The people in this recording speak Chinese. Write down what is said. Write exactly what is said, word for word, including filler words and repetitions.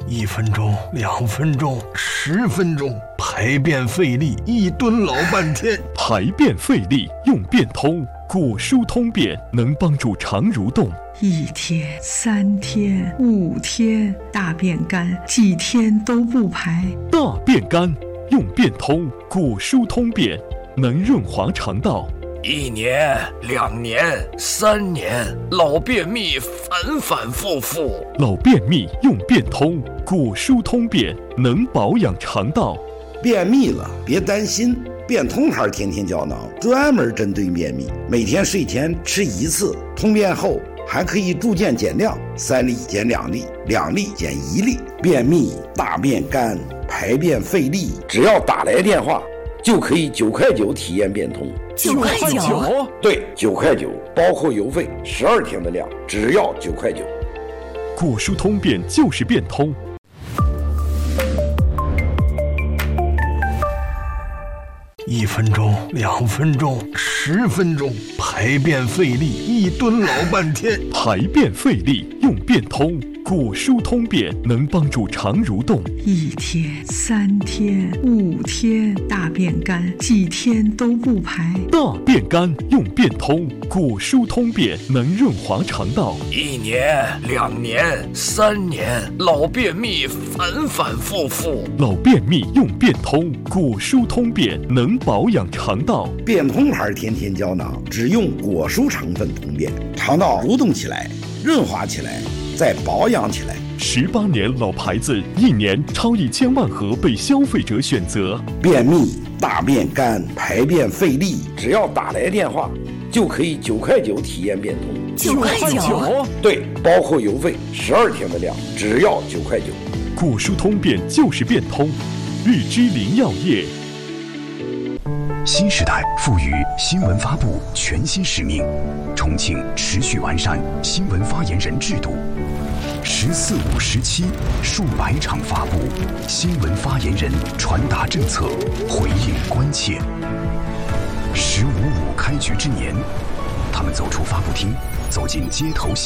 一分钟、两分钟、十分钟，排便费力，一蹲老半天。 排便费力用便通，果蔬通便能帮助肠蠕动。 一天、三天、五天，大便干，几天都不排。 大便干用便通，果蔬通便能润滑肠道。 一年、两年、三年，老便秘反反复复。 老便秘用便通，果蔬通便能保养肠道。 便秘了别担心，便通牌天天胶囊专门针对便秘，每天睡前吃一次，通便后还可以逐渐减量，三粒减两粒，两粒减一粒。便秘、大便干、排便费力，只要打来电话就可以九块九体验便通。 九块九？ 对，九块九，包括邮费，十二天的量，只要九块九。 果蔬通便就是便通。 一分钟、两分钟、十分钟，排便费力，一蹲老半天。 排便费力用便通，果蔬通便能帮助肠蠕动。 一天、三天、五天，大便干，几天都不排。 大便干用便通，果蔬通便能润滑肠道。 一年、两年、三年，老便秘反反复复。 老便秘用便通，果蔬通便能保养肠道。 便通牌天天胶囊只用果蔬成分通便，肠道蠕动起来，润滑起来，再保养起来。 十八年老牌子，一年超一千万盒被消费者选择。 便秘、大便干、排便费力，只要打来电话就可以九块九体验便通。 九块九？ 对，包括邮费，十二天的量，只要九块九。 果蔬通便就是便通，日之林药业。 新时代赋予新闻发布全新使命，重庆持续完善新闻发言人制度。十四五时期，数百场发布，新闻发言人传达政策，回应关切。十五五开局之年，他们走出发布厅，走进街头。